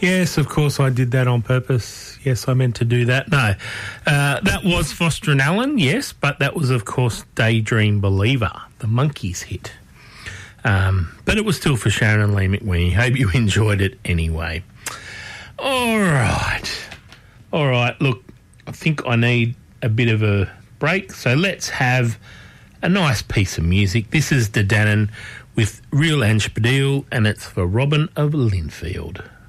Yes, of course I did that on purpose. Yes, I meant to do that. No, that was Foster and Allen, yes, but that was, of course, Daydream Believer, the Monkees hit. But it was still for Sharon and Lee McWhinnie. Hope you enjoyed it anyway. All right. Look, I think I need a bit of a break, so let's have a nice piece of music. This is De Dannan with Real Ange Padil, and it's for Robin of Linfield.